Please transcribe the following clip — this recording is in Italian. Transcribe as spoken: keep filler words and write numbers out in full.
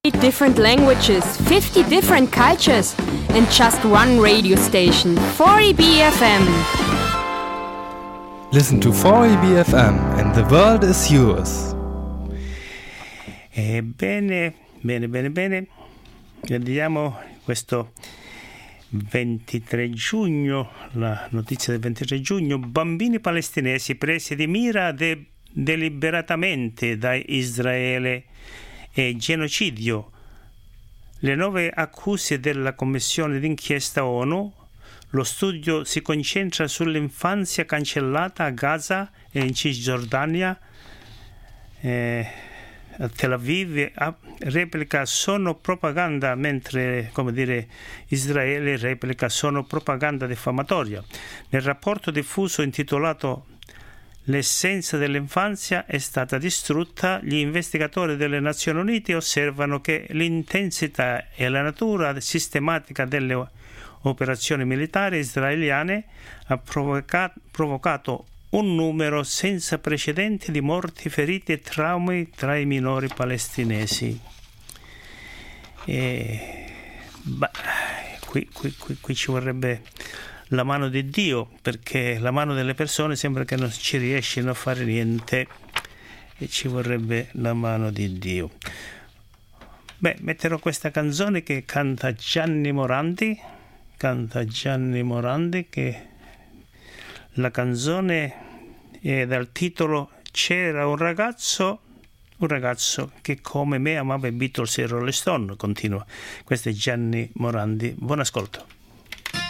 Different languages, fifty different cultures, and just one radio station, four E B F M. Listen to four E B F M and the world is yours. Ebbene, bene, bene, bene. Vediamo questo ventitré giugno, la notizia del ventitré giugno. Bambini palestinesi presi di mira de- deliberatamente da Israele e genocidio. Le nuove accuse della commissione d'inchiesta ONU. Lo studio si concentra sull'infanzia cancellata a Gaza e in Cisgiordania. Eh, a Tel Aviv a, replica sono propaganda, mentre, come dire, Israele replica sono propaganda diffamatoria. Nel rapporto diffuso intitolato L'essenza dell'infanzia è stata distrutta, gli investigatori delle Nazioni Unite osservano che l'intensità e la natura sistematica delle operazioni militari israeliane ha provocato, provocato un numero senza precedenti di morti, feriti e traumi tra i minori palestinesi. E, bah, qui, qui, qui, qui ci vorrebbe la mano di Dio, perché la mano delle persone sembra che non ci riescano a fare niente e ci vorrebbe la mano di Dio. Beh, metterò questa canzone che canta Gianni Morandi, canta Gianni Morandi, che la canzone è dal titolo C'era un ragazzo, un ragazzo che come me amava i Beatles e i Rolling Stone, continua. Questo è Gianni Morandi, buon ascolto.